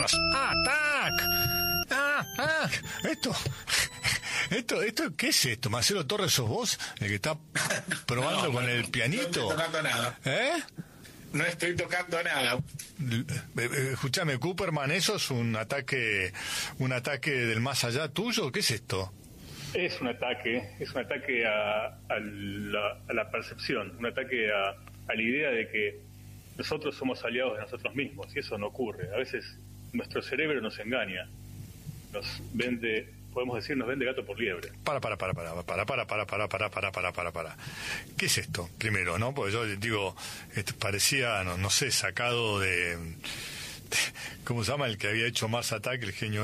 torres. ¡Atac! Esto, ¿qué es esto? ¿Marcelo Torres sos vos? ¿El que está probando con el pianito? No estoy tocando nada. No estoy tocando nada. Escúchame, Cooperman, ¿eso es un ataque del más allá tuyo? ¿Qué es esto? Es un ataque a la percepción, un ataque a la idea de que nosotros somos aliados de nosotros mismos, y eso no ocurre. A veces nuestro cerebro nos engaña, nos vende gato por liebre. Para. ¿Qué es esto? Primero, ¿no? Porque yo digo, parecía, no sé, sacado de ¿cómo se llama? El que había hecho Mars Attack, el genio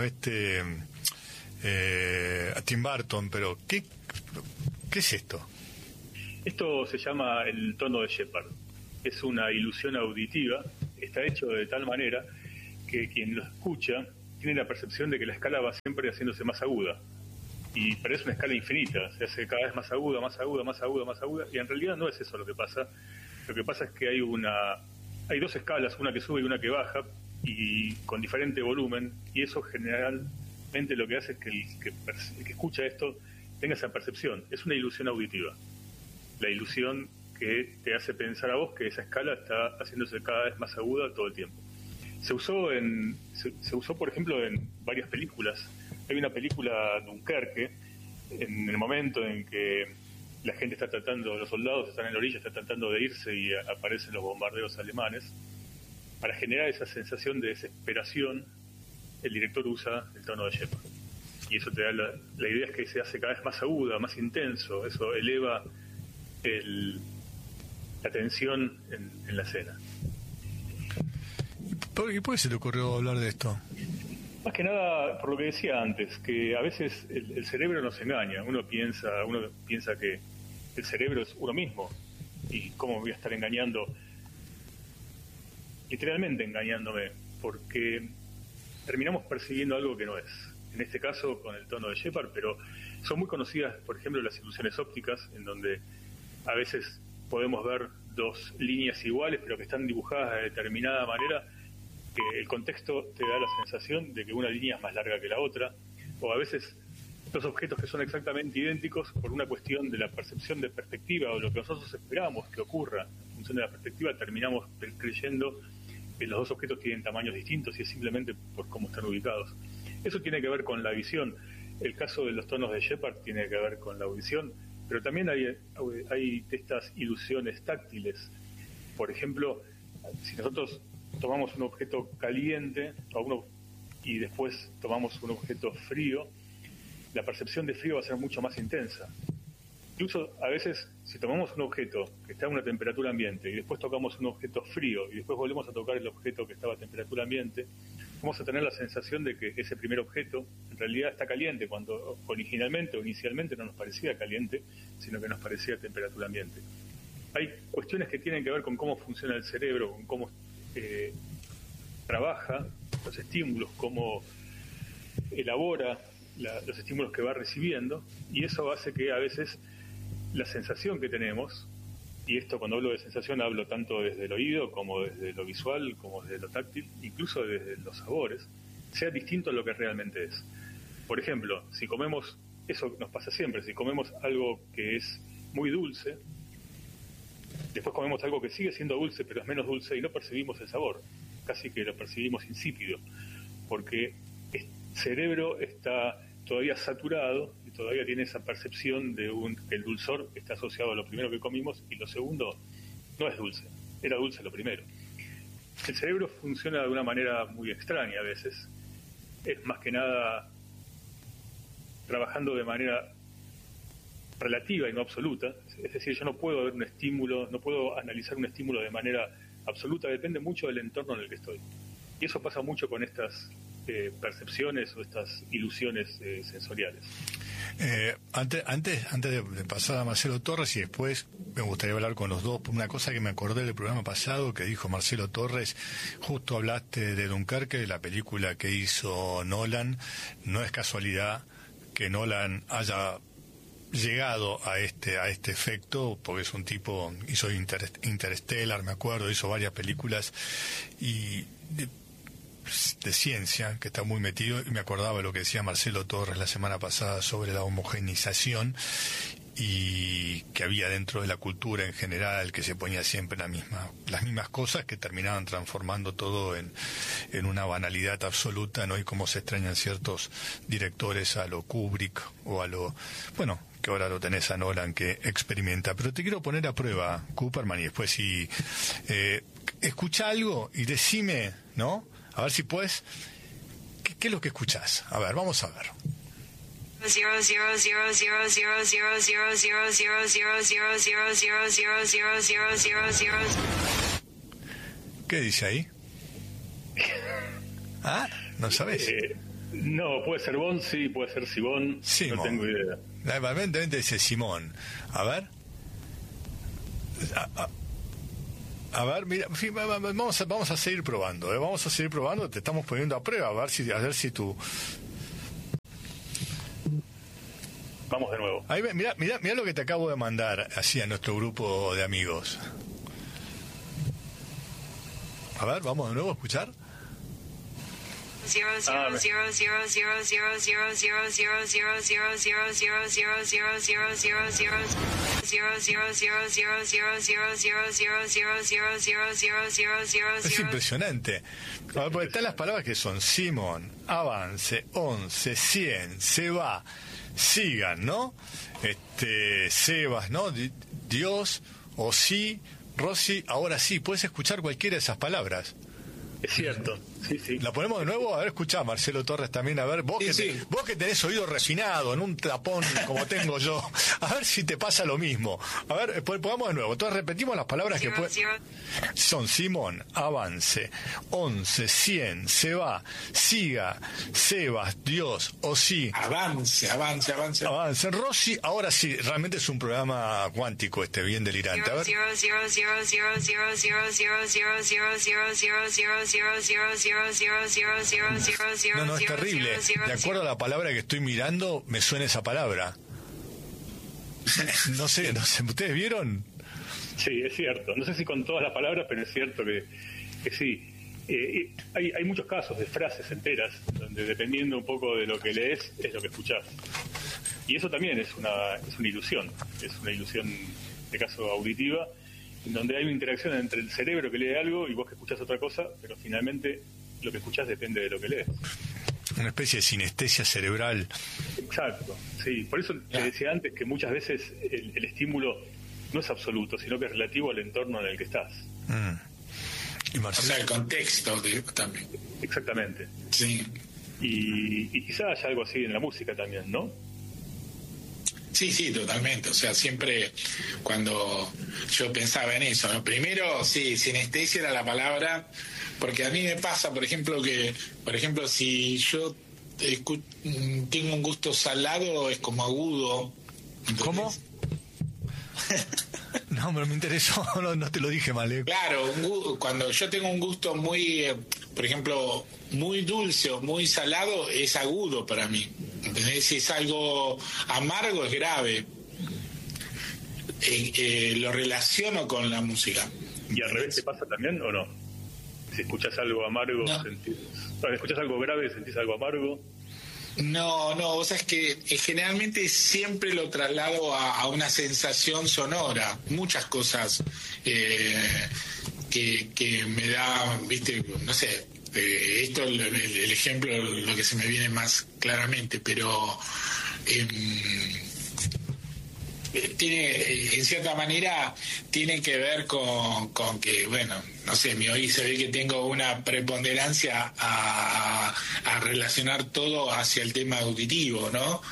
a Tim Burton, pero ¿qué es esto? Esto se llama el tono de Shepard. Es una ilusión auditiva, está hecho de tal manera que quien lo escucha tiene la percepción de que la escala va siempre haciéndose más aguda, pero es una escala infinita, se hace cada vez más aguda, y en realidad no es eso lo que pasa. Lo que pasa es que hay dos escalas, una que sube y una que baja, y con diferente volumen, y eso generalmente lo que hace es que el que escucha esto tenga esa percepción. Es una ilusión auditiva, la ilusión que te hace pensar a vos que esa escala está haciéndose cada vez más aguda todo el tiempo. Se usó, por ejemplo, en varias películas. Hay una película, Dunkerque, en el momento en que la gente los soldados están en la orilla, están tratando de irse y aparecen los bombardeos alemanes. Para generar esa sensación de desesperación, el director usa el tono de Shepard. Y eso te da la idea es que se hace cada vez más aguda, más intenso. Eso eleva la tensión en la escena. ¿Y por qué se te ocurrió hablar de esto? Más que nada, por lo que decía antes, que a veces el cerebro nos engaña. Uno piensa que el cerebro es uno mismo. ¿Y cómo voy a estar literalmente engañándome? Porque terminamos persiguiendo algo que no es. En este caso, con el tono de Shepard, pero son muy conocidas, por ejemplo, las ilusiones ópticas, en donde a veces podemos ver dos líneas iguales, pero que están dibujadas de determinada manera, que el contexto te da la sensación de que una línea es más larga que la otra, o a veces dos objetos que son exactamente idénticos por una cuestión de la percepción de perspectiva o lo que nosotros esperamos que ocurra en función de la perspectiva, terminamos creyendo que los dos objetos tienen tamaños distintos y es simplemente por cómo están ubicados. Eso tiene que ver con la visión. El caso de los tonos de Shepard tiene que ver con la audición, pero también hay estas ilusiones táctiles. Por ejemplo, si nosotros tomamos un objeto caliente y después tomamos un objeto frío, la percepción de frío va a ser mucho más intensa. Incluso a veces, si tomamos un objeto que está a una temperatura ambiente y después tocamos un objeto frío y después volvemos a tocar el objeto que estaba a temperatura ambiente, vamos a tener la sensación de que ese primer objeto en realidad está caliente, cuando originalmente o inicialmente no nos parecía caliente, sino que nos parecía a temperatura ambiente. Hay cuestiones que tienen que ver con cómo funciona el cerebro, con cómo trabaja los estímulos, cómo elabora los estímulos que va recibiendo, y eso hace que a veces la sensación que tenemos, y esto cuando hablo de sensación hablo tanto desde el oído como desde lo visual, como desde lo táctil, incluso desde los sabores, sea distinto a lo que realmente es. Por ejemplo, si comemos, eso nos pasa siempre, si comemos algo que es muy dulce, después comemos algo que sigue siendo dulce pero es menos dulce y no percibimos el sabor, casi que lo percibimos insípido, porque el cerebro está todavía saturado y todavía tiene esa percepción de que el dulzor está asociado a lo primero que comimos y lo segundo no es dulce, era dulce lo primero. El cerebro funciona de una manera muy extraña a veces, es más que nada trabajando de manera relativa y no absoluta, es decir, yo no puedo ver un estímulo, no puedo analizar un estímulo de manera absoluta, depende mucho del entorno en el que estoy. Y eso pasa mucho con estas percepciones o estas ilusiones sensoriales. Antes de pasar a Marcelo Torres, y después me gustaría hablar con los dos, una cosa que me acordé del programa pasado que dijo Marcelo Torres, justo hablaste de Dunkerque, de la película que hizo Nolan. No es casualidad que Nolan haya llegado a este efecto, porque es un tipo, hizo Interstellar, me acuerdo, hizo varias películas, y de ciencia, que está muy metido, y me acordaba de lo que decía Marcelo Torres la semana pasada sobre la homogeneización, y que había dentro de la cultura en general, que se ponía siempre las mismas cosas que terminaban transformando todo en una banalidad absoluta, ¿no? Y cómo se extrañan ciertos directores a lo Kubrick o a lo... bueno, que ahora lo tenés a Nolan, que experimenta. Pero te quiero poner a prueba, Cooperman, y después si escucha algo y decime, ¿no? A ver si puedes... ¿Qué es lo que escuchás? A ver, vamos a ver. ¿Qué dice ahí? ¿Ah? ¿No sabes? No, puede ser Bon, sí, puede ser Simón. No tengo idea. Evidentemente dice Simón. A ver. A ver, mira, vamos a seguir probando, vamos a seguir probando, te estamos poniendo a prueba, a ver si tú... Vamos de nuevo. Ahí, mira lo que te acabo de mandar así a nuestro grupo de amigos. A ver, vamos de nuevo a escuchar. Es impresionante. A ver, porque están las palabras que son Simón, avance, 11, 100, se va, sigan, ¿no? Sebas, ¿no? Dios, o sí, Rosy, ahora sí, puedes escuchar cualquiera de esas palabras. Es cierto, sí. ¿La ponemos de nuevo? A ver, escuchá, Marcelo Torres también, a ver, vos que tenés oído refinado, en un tapón como tengo yo, a ver si te pasa lo mismo. A ver, pongamos de nuevo, entonces repetimos las palabras que son Simón, avance, 11, 100, se va, siga, Sebas, Dios, o sí. Avance. Rosy, ahora sí, realmente es un programa cuántico bien delirante. A ver. No, es terrible. De acuerdo a la palabra que estoy mirando, me suena esa palabra. No sé, ¿ustedes vieron? Sí, es cierto. No sé si con todas las palabras, pero es cierto que sí. Hay muchos casos de frases enteras donde, dependiendo un poco de lo que lees, es lo que escuchás. Y eso también es una ilusión. Es una ilusión, de caso, auditiva, en donde hay una interacción entre el cerebro que lee algo y vos que escuchás otra cosa, pero finalmente lo que escuchás depende de lo que lees. Una especie de sinestesia cerebral. Exacto, sí. Por eso te decía antes que muchas veces el estímulo no es absoluto, sino que es relativo al entorno en el que estás. ¿Y Marcelo? O sea, el contexto también. Exactamente. Sí. Y quizás haya algo así en la música también, ¿no? Sí, totalmente. O sea, siempre cuando yo pensaba en eso, ¿no? Primero, sí, sinestesia era la palabra, porque a mí me pasa, por ejemplo, si yo tengo un gusto salado, es como agudo. ¿Entendés? ¿Cómo? No, pero me interesó, no te lo dije mal. Claro, cuando yo tengo un gusto muy, por ejemplo, muy dulce o muy salado, es agudo para mí. ¿Entendés? Si es algo amargo, es grave. Lo relaciono con la música. ¿Y al revés te pasa también o no? Si escuchás algo amargo, escuchás algo grave, sentís algo amargo. No, o sea, es que generalmente siempre lo traslado a una sensación sonora. Muchas cosas que me da, viste, no sé, esto el ejemplo, lo que se me viene más claramente, pero tiene, en cierta manera, tiene que ver con que, bueno, no sé, mi oído se ve que tengo una preponderancia a relacionar todo hacia el tema auditivo, ¿no?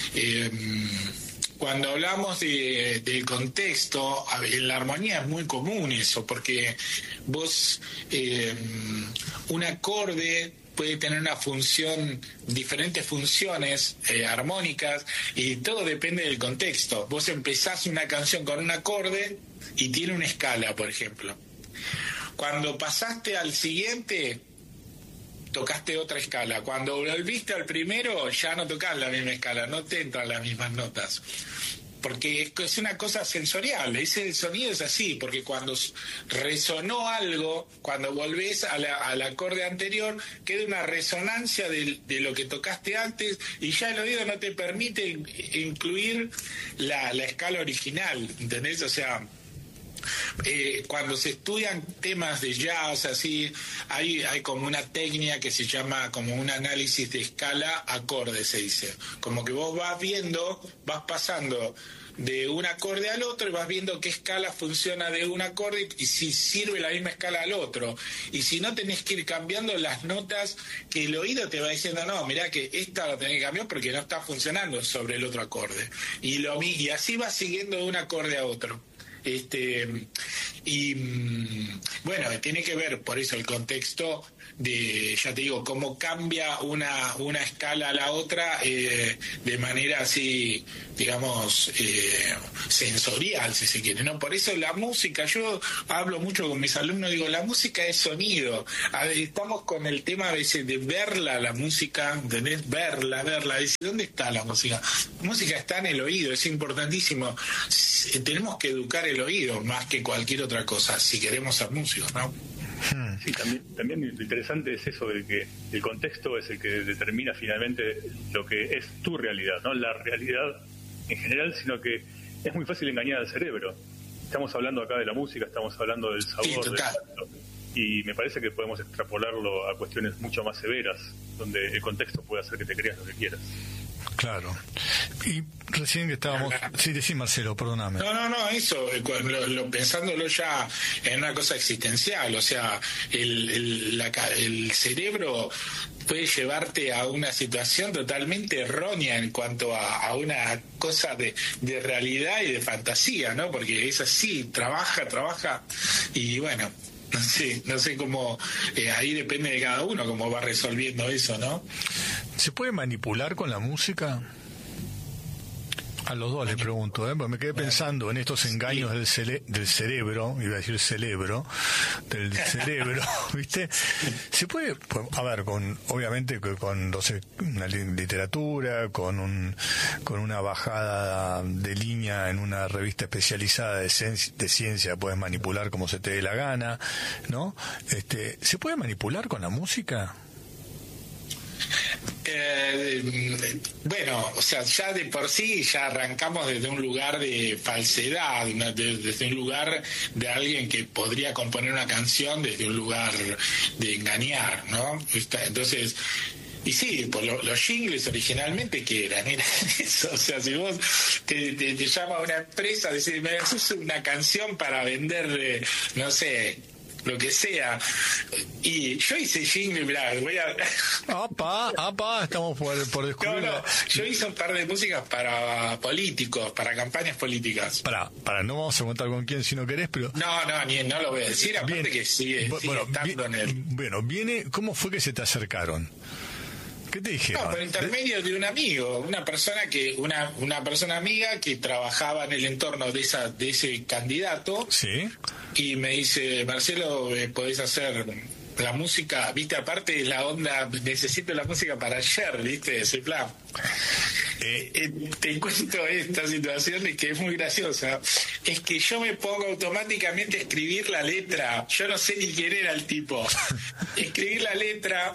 Cuando hablamos del contexto, en la armonía es muy común eso, porque vos, un acorde puede tener una función, diferentes funciones armónicas, y todo depende del contexto. Vos empezás una canción con un acorde y tiene una escala, por ejemplo. Cuando pasaste al siguiente, tocaste otra escala. Cuando volviste al primero, ya no tocás la misma escala, no te entran las mismas notas. porque es una cosa sensorial, ese sonido es así, porque cuando resonó algo, cuando volvés al acorde anterior, queda una resonancia de lo que tocaste antes, y ya el oído no te permite incluir la escala original, ¿entendés? O sea, cuando se estudian temas de jazz así, hay como una técnica que se llama como un análisis de escala acorde, se dice, como que vos vas pasando de un acorde al otro y vas viendo qué escala funciona de un acorde y si sirve la misma escala al otro, y si no tenés que ir cambiando las notas que el oído te va diciendo, no, mirá que esta la tenés que cambiar porque no está funcionando sobre el otro acorde, y así vas siguiendo de un acorde a otro. Bueno, tiene que ver por eso el contexto de, ya te digo, cómo cambia una escala a la otra de manera así, digamos, sensorial, si se quiere, ¿no? Por eso la música, yo hablo mucho con mis alumnos, digo, la música es sonido. Estamos con el tema a veces de verla, la música, ¿entendés? Verla. Dice, ¿dónde está la música? La música está en el oído, es importantísimo. Tenemos que educar el oído más que cualquier otra cosa, si queremos ser músicos, ¿no? Sí, también lo interesante es eso de que el contexto es el que determina finalmente lo que es tu realidad, no la realidad en general, sino que es muy fácil engañar al cerebro. Estamos hablando acá de la música, estamos hablando del sabor, sí, del canto, y me parece que podemos extrapolarlo a cuestiones mucho más severas, donde el contexto puede hacer que te creas lo que quieras. Claro. Y recién que estábamos... Sí, Marcelo, perdóname. No, eso, pensándolo ya en una cosa existencial, o sea, el cerebro puede llevarte a una situación totalmente errónea en cuanto a una cosa de realidad y de fantasía, ¿no? Porque es así, trabaja, y bueno... No sé cómo, ahí depende de cada uno cómo va resolviendo eso, ¿no? ¿Se puede manipular con la música? A los dos les pregunto, porque me quedé pensando en estos engaños del cerebro, iba a decir del cerebro, ¿viste? Se puede, a ver, obviamente con una literatura, con una bajada de línea en una revista especializada de ciencia, puedes manipular como se te dé la gana, ¿no? ¿Se puede manipular con la música? Bueno, o sea, ya de por sí ya arrancamos desde un lugar de falsedad, desde un lugar de alguien que podría componer una canción desde un lugar de engañar, ¿no? Entonces, y sí, pues los jingles originalmente que eran eso, o sea, si vos te llama una empresa, decís, me haces una canción para vender, no sé, lo que sea, y yo hice jingle, mirá, voy a... Apa, estamos por descubrir. No, yo hice un par de músicas para políticos, para campañas políticas. Para no vamos a contar con quién si no querés, pero... No lo voy a decir, aparte viene, que sigue estando en el... Bueno, ¿cómo fue que se te acercaron? ¿Qué te dijeron? No, por intermedio de un amigo, una persona amiga que trabajaba en el entorno de ese candidato. Sí. Y me dice, Marcelo, podés hacer la música, viste, aparte de la onda, necesito la música para ayer, viste, ese plan. Te cuento esta situación que es muy graciosa. Es que yo me pongo automáticamente a escribir la letra. Yo no sé ni quién era el tipo. Escribir la letra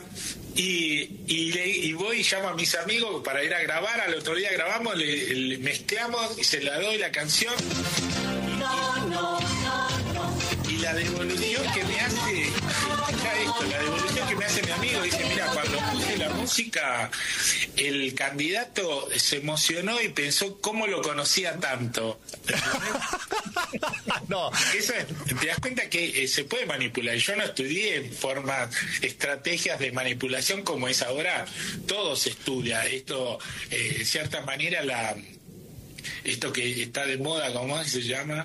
y voy y llamo a mis amigos para ir a grabar. Al otro día grabamos, le mezclamos y se la doy la canción. Y la devolución que me hace, la devolución que me hace mi amigo, dice, mira, cuando puse la música, el candidato se emocionó y pensó cómo lo conocía tanto. No. Eso te das cuenta que se puede manipular. Yo no estudié estrategias de manipulación como es ahora. Todo se estudia. Esto, de cierta manera, esto que está de moda, ¿cómo se llama?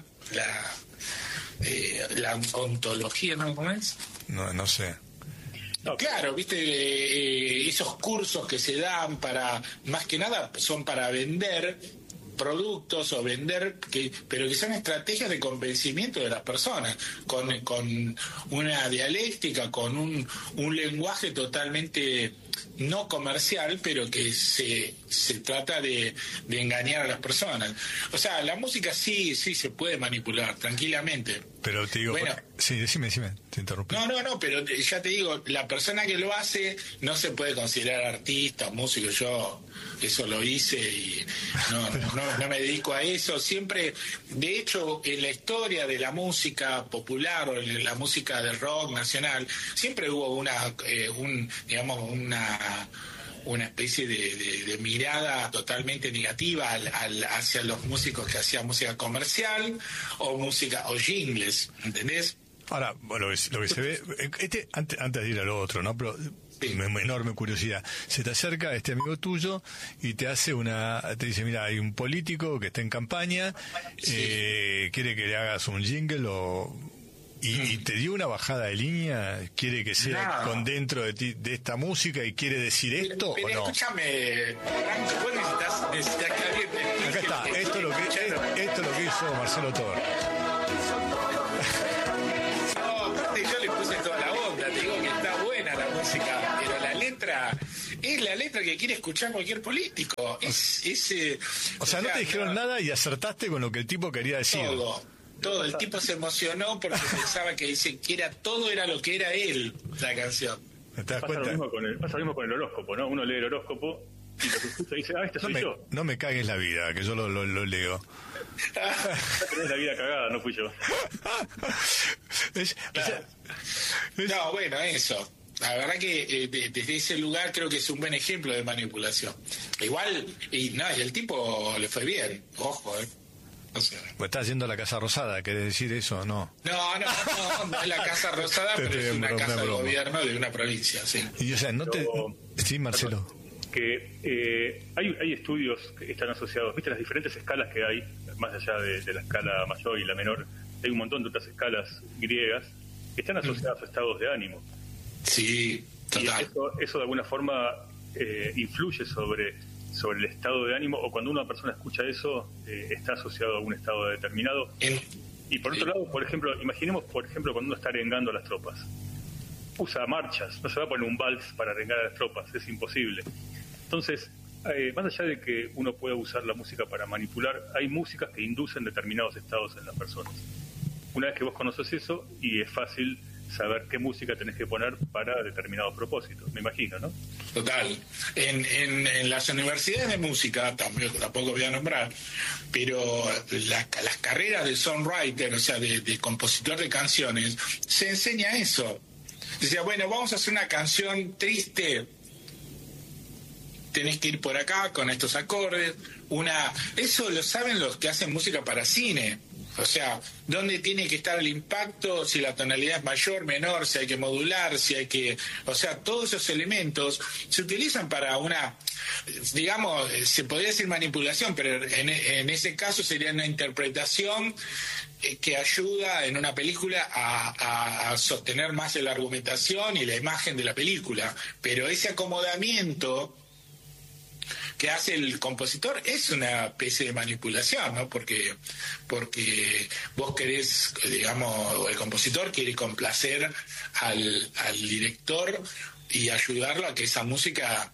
La ontología, ¿no? ¿Cómo es? No sé. Claro, viste, esos cursos que se dan más que nada son para vender productos o vender, pero que son estrategias de convencimiento de las personas, con una dialéctica, con un lenguaje totalmente no comercial, pero que se trata de engañar a las personas. O sea, la música sí se puede manipular tranquilamente. Pero te digo, bueno, sí, decime, te interrumpí. No, pero ya te digo, la persona que lo hace no se puede considerar artista, músico. Yo eso lo hice y no me dedico a eso. Siempre, de hecho, en la historia de la música popular o en la música del rock nacional, siempre hubo una especie de mirada totalmente negativa hacia los músicos que hacían música comercial o jingles, ¿entendés? Ahora, bueno, lo que se ve, antes de ir a lo otro, ¿no? Pero sí, enorme curiosidad. Se te acerca este amigo tuyo y te dice, mira, hay un político que está en campaña, quiere que le hagas un jingle y te dio una bajada de línea, quiere que sea con dentro de ti, de esta música, y quiere decir esto pero o no. Escúchame, vos necesitas que alguien te explique. Acá está, esto es lo que hizo Marcelo Torres. No, aparte yo le puse toda la onda, te digo que está buena la música, pero la letra es la letra que quiere escuchar cualquier político. O sea, no te dijeron nada y acertaste con lo que el tipo quería decir. Todo, el tipo se emocionó porque pensaba que todo era lo que era él, la canción. ¿Te das pasa cuenta? Pasa lo mismo con el horóscopo, ¿no? Uno lee el horóscopo y lo que escucha dice, este soy yo. No me cagues la vida, que yo lo leo. Tenés la vida cagada, no fui yo. No, bueno, eso. La verdad que desde ese lugar creo que es un buen ejemplo de manipulación. Igual, y el tipo le fue bien, ojo, O sea, pues estás yendo a la Casa Rosada, ¿querés decir eso o no? No es la Casa Rosada, pero es una casa de gobierno de una provincia, sí. Y o sea, Sí, Marcelo. Que hay estudios que están asociados, ¿viste las diferentes escalas que hay, más allá de la escala mayor y la menor? Hay un montón de otras escalas griegas que están asociadas a estados de ánimo. Sí, total. Y eso de alguna forma influye sobre el estado de ánimo, o cuando una persona escucha eso, está asociado a algún estado determinado. Y por otro lado, por ejemplo, imaginemos, cuando uno está arengando a las tropas. Usa marchas, no se va a poner un vals para arengar a las tropas, es imposible. Entonces, más allá de que uno pueda usar la música para manipular, hay músicas que inducen determinados estados en las personas. Una vez que vos conoces eso, y es fácil saber qué música tenés que poner para determinados propósitos, me imagino, ¿no? Total. En las universidades de música, tampoco voy a nombrar, pero las carreras de songwriter, o sea, de compositor de canciones, se enseña eso. Decía, bueno, vamos a hacer una canción triste, tenés que ir por acá con estos acordes. Eso lo saben los que hacen música para cine. O sea, dónde tiene que estar el impacto, si la tonalidad es mayor, menor, si hay que modular, si hay que... O sea, todos esos elementos se utilizan para digamos, se podría decir manipulación, pero en ese caso sería una interpretación que ayuda en una película a sostener más la argumentación y la imagen de la película. Pero ese acomodamiento que hace el compositor es una especie de manipulación, ¿no? Porque vos querés, digamos, el compositor quiere complacer al director y ayudarlo a que esa música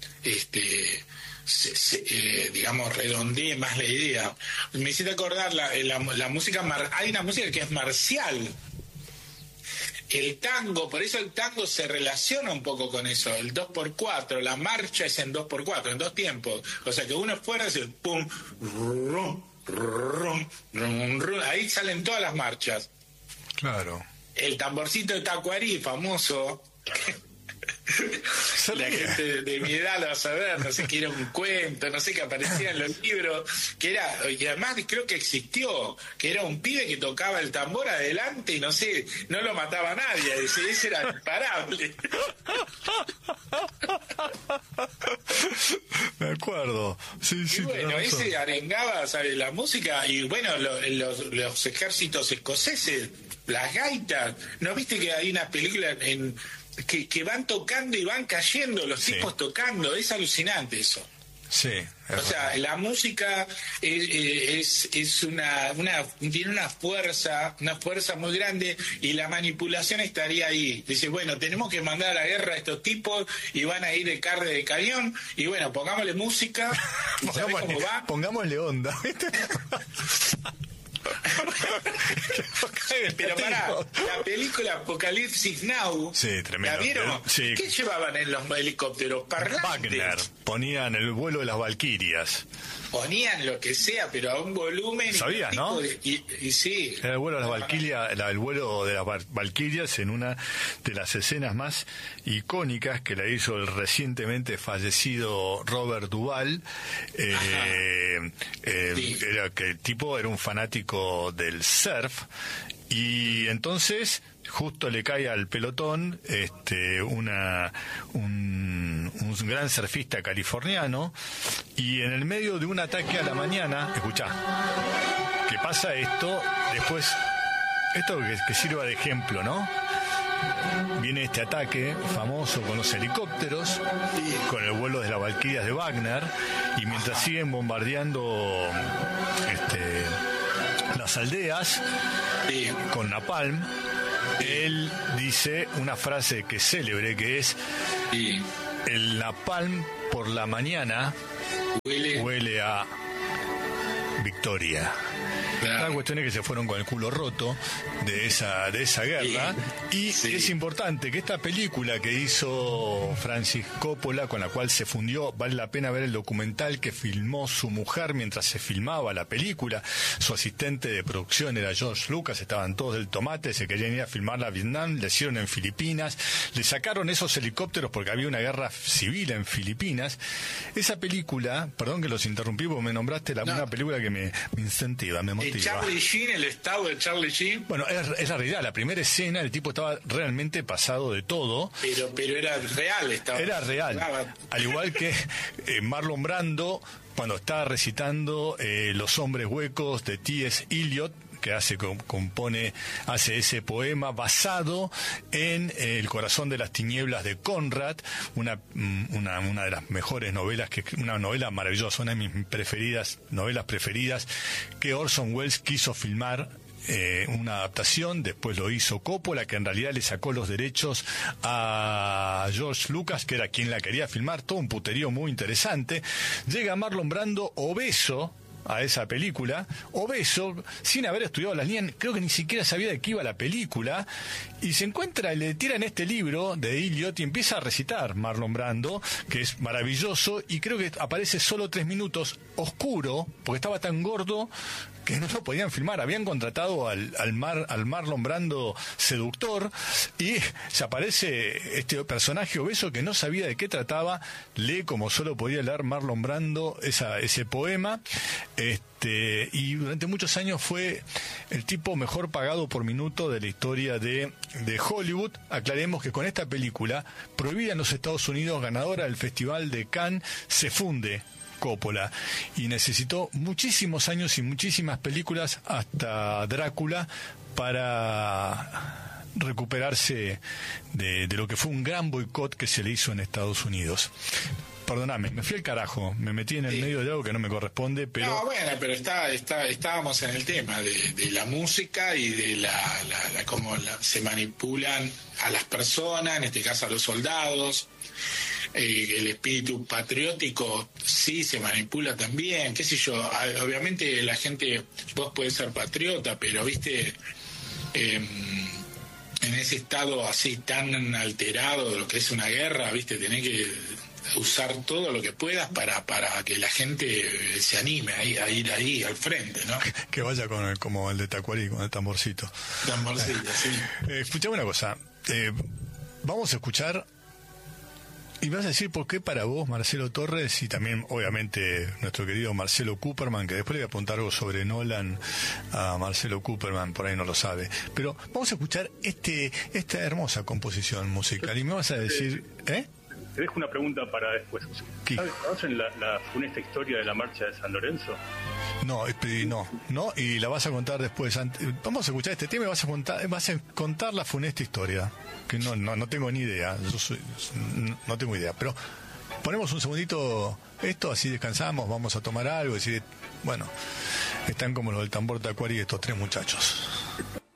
digamos, redondee más la idea. Me hiciste acordar la música, hay una música que es marcial. El tango, por eso el tango se relaciona un poco con eso, el 2x4, la marcha es en 2x4, en dos tiempos. O sea que uno fuera es el pum, rum, rum, rum, rum, ahí salen todas las marchas. Claro. El tamborcito de Tacuarí, famoso. La gente de mi edad lo va a saber, no sé, que era un cuento, no sé, que aparecía en los libros, y además creo que existió, que era un pibe que tocaba el tambor adelante y no sé, no lo mataba a nadie, ese era imparable. Me acuerdo, sí. Y bueno, ese arengaba, ¿sabes? La música, y bueno, los ejércitos escoceses, las gaitas, ¿no viste que hay una película que van tocando y van cayendo los tipos tocando? Es alucinante eso. Sí. O sea, la música es tiene una fuerza muy grande, y la manipulación estaría ahí. Dice, bueno, tenemos que mandar a la guerra a estos tipos y van a ir de carne de cañón, y bueno, pongámosle música y ¿sabés cómo va? Pongámosle onda. Pero pará, la película Apocalipsis Now, sí, tremendo. ¿La vieron? Sí. ¿Qué llevaban en los helicópteros? Parlantes. Wagner, ponían el vuelo de las Valquirias. Ponían lo que sea, pero a un volumen. ¿Sabías, no? Y sí. Era el vuelo de las Valquirias, el vuelo de las Valquirias en una de las escenas más icónicas que la hizo el recientemente fallecido Robert Duvall. Era que el tipo era un fanático del surf, y entonces justo le cae al pelotón un gran surfista californiano, y en el medio de un ataque a la mañana, escuchá, que pasa esto, después, esto que sirva de ejemplo, ¿no? Viene este ataque famoso con los helicópteros, con el vuelo de las Valquirias de Wagner, y mientras siguen bombardeando las aldeas con napalm, él dice una frase que es célebre, que es: el napalm por la mañana huele a victoria. La cuestión es que se fueron con el culo roto de esa guerra. Y es importante que esta película que hizo Francis Coppola, con la cual se fundió, vale la pena ver el documental que filmó su mujer mientras se filmaba la película. Su asistente de producción era George Lucas, estaban todos del tomate, se querían ir a filmarla a Vietnam, le hicieron en Filipinas, le sacaron esos helicópteros porque había una guerra civil en Filipinas. Esa película, perdón que los interrumpí porque me nombraste una película que me incentiva, me motiva. Charlie Sheen, el estado de Charlie Sheen. Bueno, es la realidad. La primera escena, el tipo estaba realmente pasado de todo. Pero era real. Era real. Al igual que Marlon Brando, cuando estaba recitando Los hombres huecos de T.S. Eliot, que hace ese poema basado en El corazón de las tinieblas de Conrad, una de las mejores novelas, una novela maravillosa, una de mis novelas preferidas, que Orson Welles quiso filmar una adaptación, después lo hizo Coppola, que en realidad le sacó los derechos a George Lucas, que era quien la quería filmar, todo un puterío muy interesante. Llega Marlon Brando obeso a esa película, obeso, sin haber estudiado las líneas, creo que ni siquiera sabía de qué iba la película, y se encuentra, le tiran este libro de Eliot y empieza a recitar Marlon Brando, que es maravilloso, y creo que aparece solo 3 minutos, oscuro, porque estaba tan gordo que no lo podían filmar. Habían contratado al Marlon Brando seductor, y se aparece este personaje obeso que no sabía de qué trataba, lee como solo podía leer Marlon Brando ese poema, y durante muchos años fue el tipo mejor pagado por minuto de la historia de Hollywood. Aclaremos que con esta película, prohibida en los Estados Unidos, ganadora del Festival de Cannes, se funde Coppola, y necesitó muchísimos años y muchísimas películas, hasta Drácula, para recuperarse de lo que fue un gran boicot que se le hizo en Estados Unidos. Perdóname, me fui al carajo, me metí en el medio de algo que no me corresponde, pero... No, bueno, pero estábamos en el tema de la música y de cómo se manipulan a las personas, en este caso a los soldados. El espíritu patriótico sí se manipula también, qué sé yo. Obviamente la gente, vos podés ser patriota, pero viste, en ese estado así tan alterado de lo que es una guerra, viste, tenés que usar todo lo que puedas para que la gente se anime a ir ahí al frente, ¿no? Que vaya como el de Tacuarí, con el tamborcito. Sí. Escuchame una cosa, vamos a escuchar. Y vas a decir por qué para vos, Marcelo Torres, y también, obviamente, nuestro querido Marcelo Cooperman, que después le voy a apuntar algo sobre Nolan a Marcelo Cooperman, por ahí no lo sabe. Pero vamos a escuchar esta hermosa composición musical. Y me vas a decir... Te dejo una pregunta para después. ¿Conocen la funesta historia de la marcha de San Lorenzo? No, y la vas a contar después. Vamos a escuchar este tema y vas a contar la funesta historia, que no tengo ni idea. No tengo idea, pero Ponemos un segundito esto, así descansamos, vamos a tomar algo, decir, bueno, están como los del tambor tacuari estos tres muchachos.